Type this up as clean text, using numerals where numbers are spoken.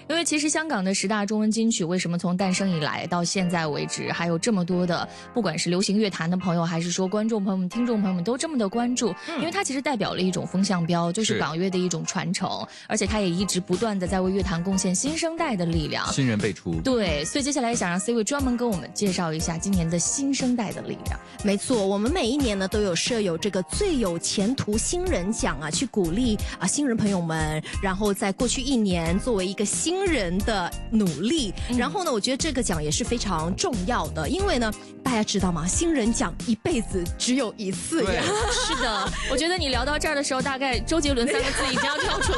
因为其实香港的10大中文金曲为什么从诞生以来到现在为止，还有这么多的，不管是流行乐坛的朋友，还是说观众朋友们、听众朋友们都这么的关注，因为它其实代表了一种风向标，就是港乐的一种传承，而且它也一直不断的在为乐坛贡献新生代的力量， 新人辈出。 对，所以接下来想让 C 位专门跟我们介绍一下今年的新生代的力量。 没错，我们每一年呢都有设有这个最有前途新人奖啊，去鼓励新人朋友们，然后在过去1年作为一个新人的努力，然后呢，我觉得这个奖也是非常重要的，因为呢，大家知道吗？新人奖一辈子只有一次呀。 是的，我觉得你聊到这儿的时候，大概周杰伦3个字已经要跳出来。